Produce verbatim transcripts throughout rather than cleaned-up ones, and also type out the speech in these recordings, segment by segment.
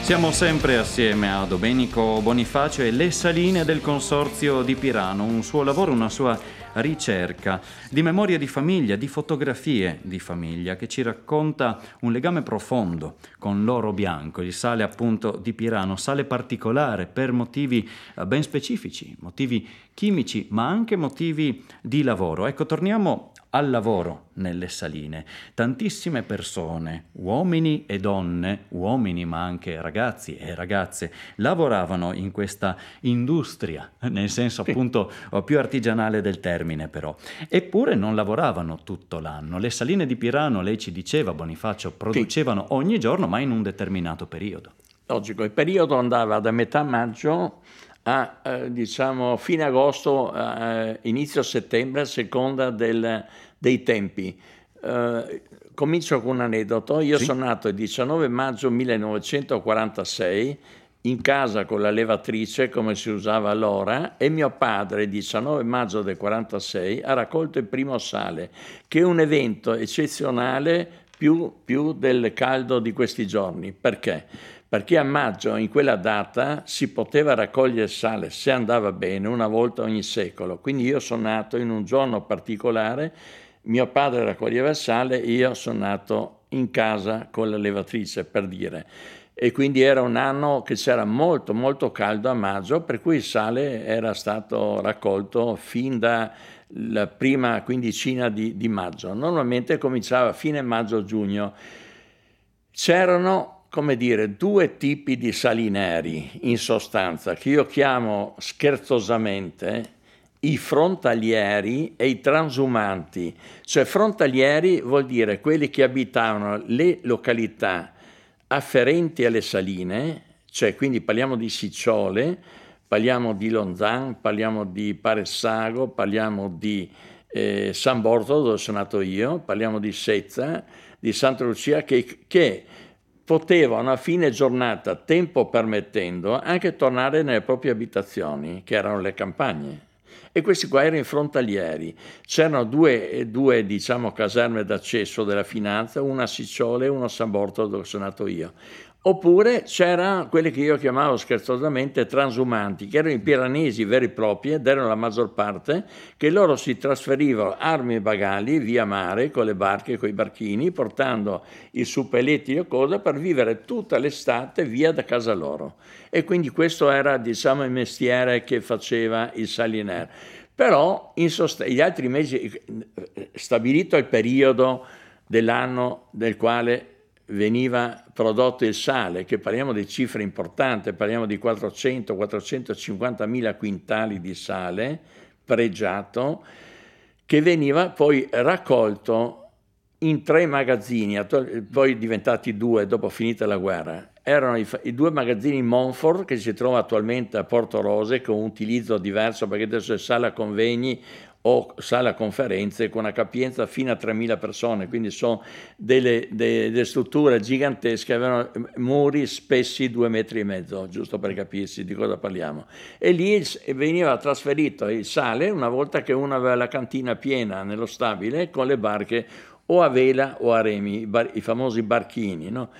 Siamo sempre assieme a Domenico Bonifacio e le saline del Consorzio di Pirano, un suo lavoro, una sua ricerca di memoria di famiglia, di fotografie di famiglia, che ci racconta un legame profondo con l'oro bianco, il sale appunto di Pirano, sale particolare per motivi ben specifici, motivi chimici, ma anche motivi di lavoro. Ecco, torniamo al lavoro nelle saline. Tantissime persone, uomini e donne, uomini ma anche ragazzi e ragazze, lavoravano in questa industria, nel senso appunto più artigianale del termine però. Eppure non lavoravano tutto l'anno. Le saline di Pirano, lei ci diceva, Bonifacio, producevano sì. ogni giorno, ma in un determinato periodo. Logico, il periodo andava da metà maggio a eh, diciamo fine agosto, eh, inizio settembre, a seconda del, dei tempi. Eh, comincio con un aneddoto. Io sì. sono nato il diciannove maggio millenovecentoquarantasei in casa con la levatrice, come si usava allora, e mio padre il diciannove maggio del quarantasei ha raccolto il primo sale, che è un evento eccezionale più, più del caldo di questi giorni. Perché? Perché a maggio, in quella data, si poteva raccogliere sale, se andava bene, una volta ogni secolo. Quindi io sono nato in un giorno particolare, mio padre raccoglieva il sale, io sono nato in casa con la levatrice, per dire. E quindi era un anno che c'era molto, molto caldo a maggio, per cui il sale era stato raccolto fin dalla prima quindicina di, di maggio. Normalmente cominciava a fine maggio-giugno. C'erano, come dire, due tipi di salineri, in sostanza, che io chiamo scherzosamente i frontalieri e i transumanti. Cioè frontalieri vuol dire quelli che abitavano le località afferenti alle saline, cioè quindi parliamo di Sicciole, parliamo di Lonzan, parliamo di Paressago, parliamo di eh, San Bortolo, dove sono nato io, parliamo di Sezza, di Santa Lucia, che, che potevano a fine giornata, tempo permettendo, anche tornare nelle proprie abitazioni, che erano le campagne. E questi qua erano i frontalieri. C'erano due, due diciamo, caserme d'accesso della finanza, una a Sicciole e una a San Bortolo, dove sono nato io. Oppure c'erano quelli che io chiamavo scherzosamente transumanti, che erano i piranesi veri e propri, ed erano la maggior parte, che loro si trasferivano armi e bagagli via mare con le barche, con i barchini, portando i suppelletti o cosa per vivere tutta l'estate via da casa loro. E quindi questo era, diciamo, il mestiere che faceva il saliner. Però in sost- gli altri mesi, stabilito il periodo dell'anno del quale veniva prodotto il sale, che parliamo di cifre importanti, parliamo di quattrocento quattrocentocinquanta mila quintali di sale pregiato, che veniva poi raccolto in tre magazzini, poi diventati due dopo finita la guerra. Erano i, i due magazzini Monfort, che si trova attualmente a Porto Rose, con un utilizzo diverso, perché adesso è sala convegni o sala conferenze con una capienza fino a tremila persone, quindi sono delle, delle, delle strutture gigantesche, avevano muri spessi due metri e mezzo, giusto per capirsi di cosa parliamo. E lì veniva trasferito il sale una volta che uno aveva la cantina piena nello stabile con le barche o a vela o a remi, i, bar, i famosi barchini, no?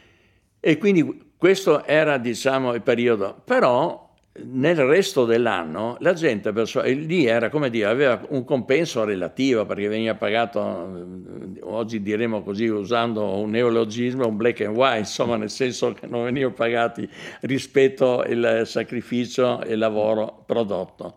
E quindi questo era, diciamo, il periodo. Però nel resto dell'anno la gente perso- lì era, come dire, aveva un compenso relativo, perché veniva pagato, oggi diremo così usando un neologismo, un black and white, insomma, nel senso che non venivano pagati rispetto al sacrificio e il lavoro prodotto.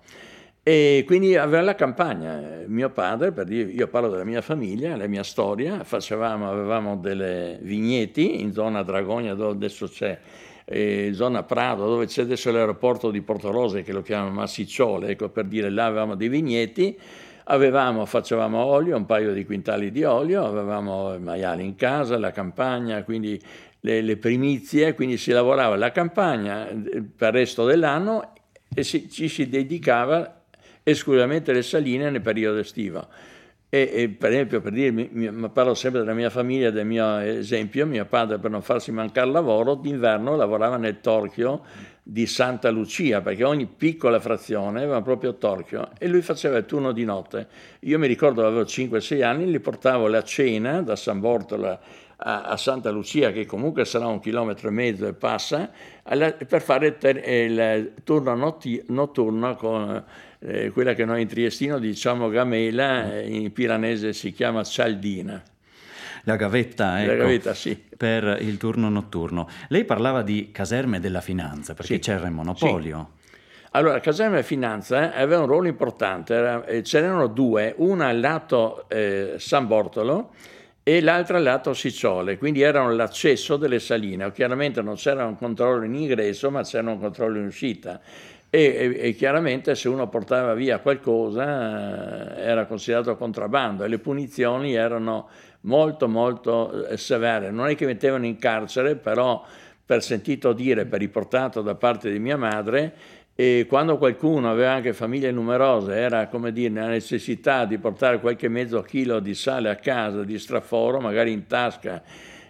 E quindi aveva la campagna. Mio padre, per dire, io parlo della mia famiglia, la mia storia, facevamo, avevamo delle vigneti in zona Dragonia, dove adesso c'è eh, zona Prado, dove c'è adesso l'aeroporto di Porto Rose, che lo chiamano Massicciole, ecco, per dire, là avevamo dei vigneti, avevamo, facevamo olio, un paio di quintali di olio, avevamo il maiale in casa, la campagna, quindi le, le primizie, quindi si lavorava la campagna per il resto dell'anno e si, ci si dedicava esclusivamente alle saline nel periodo estivo. E, e per esempio, per dirmi, mi, parlo sempre della mia famiglia, del mio esempio, mio padre, per non farsi mancare lavoro, d'inverno lavorava nel torchio di Santa Lucia, perché ogni piccola frazione aveva proprio torchio, e lui faceva il turno di notte. Io mi ricordo, avevo cinque sei anni, gli portavo la cena da San Bortolo a, a Santa Lucia, che comunque sarà un chilometro e mezzo e passa, alla, per fare ter, il turno noti, notturno con eh, quella che noi in triestino diciamo gamela, in piranese si chiama cialdina. La gavetta, ecco, La gavetta, sì. Per il turno notturno. Lei parlava di caserme della finanza, perché sì. c'era il monopolio. Sì. Allora, Caserme Finanza aveva un ruolo importante, era, eh, ce n'erano due, una al lato eh, San Bortolo e l'altra al lato Sicciole, quindi erano l'accesso delle saline. Chiaramente non c'era un controllo in ingresso, ma c'era un controllo in uscita. E, e, e chiaramente se uno portava via qualcosa eh, era considerato contrabbando e le punizioni erano molto molto eh, severe. Non è che mettevano in carcere, però per sentito dire, per riportato da parte di mia madre, e quando qualcuno aveva anche famiglie numerose, era come dire la necessità di portare qualche mezzo chilo di sale a casa, di straforo, magari in tasca,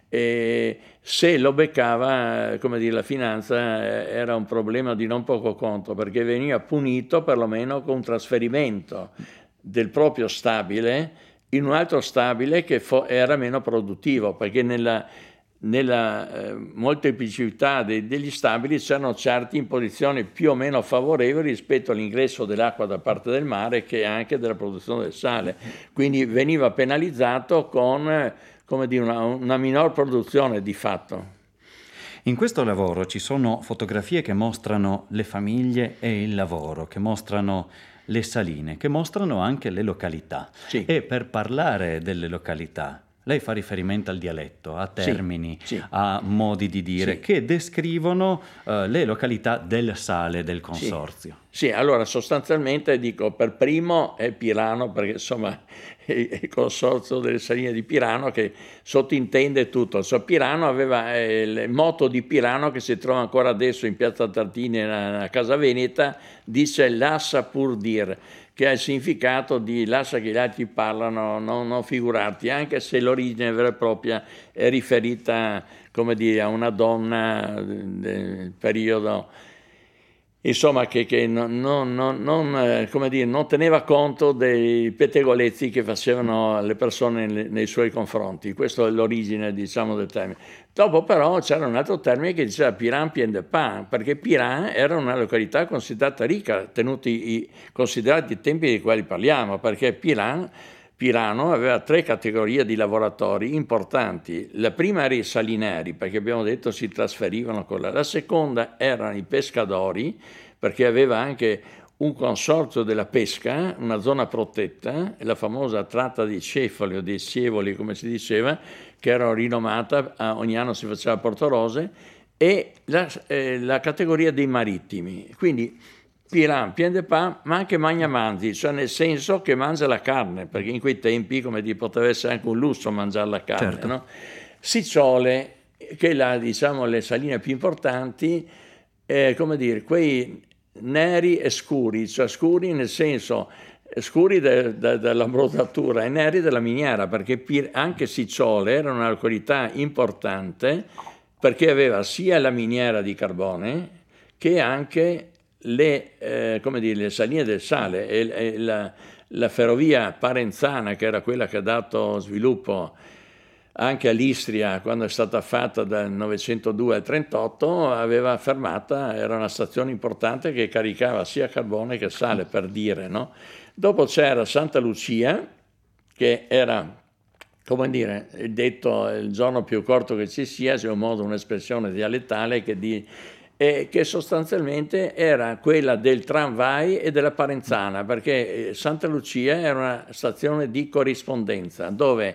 e se lo beccava, come dire, la finanza era un problema di non poco conto, perché veniva punito perlomeno con un trasferimento del proprio stabile in un altro stabile che era meno produttivo, perché nella nella eh, molteplicità de, degli stabili c'erano certe imposizioni più o meno favorevoli rispetto all'ingresso dell'acqua da parte del mare che anche della produzione del sale, quindi veniva penalizzato con eh, come dire, una, una minor produzione di fatto. In questo lavoro ci sono fotografie che mostrano le famiglie e il lavoro, che mostrano le saline, che mostrano anche le località. Sì. E per parlare delle località lei fa riferimento al dialetto, a termini, sì, sì. a modi di dire, sì. che descrivono uh, le località del sale del consorzio. Sì. sì, allora sostanzialmente dico, per primo è Pirano, perché insomma è il consorzio delle saline di Pirano che sottintende tutto. So, Pirano aveva eh, il motto di Pirano che si trova ancora adesso in Piazza Tartini, nella Casa Veneta, dice «Lassa pur dir», che ha il significato di lascia che gli altri parlano, non, non figurarti, anche se l'origine vera e propria è riferita, come dire, a una donna del periodo, insomma, che, che non, non, non, non, come dire, non teneva conto dei pettegolezzi che facevano le persone nei, nei suoi confronti. Questa è l'origine, diciamo, del termine. Dopo però c'era un altro termine che diceva Piran Pien de Pan, perché Piran era una località considerata ricca, tenuti i, considerati i tempi dei quali parliamo, perché Piran, Pirano aveva tre categorie di lavoratori importanti. La prima era i salineri, perché abbiamo detto si trasferivano con la. La seconda erano i pescatori, perché aveva anche un consorzio della pesca, una zona protetta, la famosa tratta dei cefali o dei sievoli, come si diceva, che era rinomata, ogni anno si faceva a Porto Rose, e la, eh, la categoria dei marittimi. Quindi Piran, Pien de Pan, ma anche Magna Manzi, cioè nel senso che mangia la carne, perché in quei tempi, come dire, poteva essere anche un lusso mangiare la carne. Certo. No? Sicciole, che è diciamo, le saline più importanti, eh, come dire, quei neri e scuri, cioè scuri nel senso scuri de, de, dell'abbronzatura e neri della miniera, perché anche Sicciole era una località importante perché aveva sia la miniera di carbone che anche le, eh, come dire, le saline del sale e, e la, la ferrovia Parenzana, che era quella che ha dato sviluppo anche all'Istria quando è stata fatta dal novecentodue al trentotto, aveva fermata, era una stazione importante che caricava sia carbone che sale, per dire, no? Dopo c'era Santa Lucia, che era, come dire, detto il giorno più corto che ci sia, c'è un modo, un'espressione dialettale che, di, eh, che sostanzialmente era quella del tramvai e della Parenzana, perché Santa Lucia era una stazione di corrispondenza dove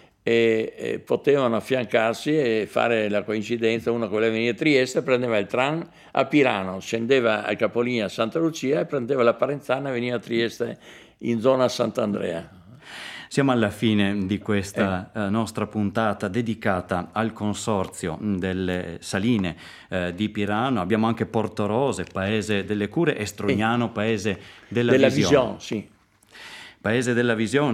E, e potevano affiancarsi e fare la coincidenza, uno che voleva venire a Trieste prendeva il tram a Pirano, scendeva al capolinea a Santa Lucia e prendeva la Parenzana e veniva a Trieste in zona Sant'Andrea. Siamo alla fine di questa eh. nostra puntata dedicata al consorzio delle saline eh, di Pirano. Abbiamo anche Portorose, paese delle cure, e Strognano, paese della, della visione. visione, sì. Paese della visione.